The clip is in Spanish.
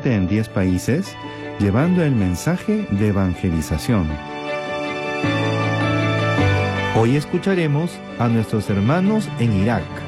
actualmente en 10 países, llevando el mensaje de evangelización. Hoy escucharemos a nuestros hermanos en Irak.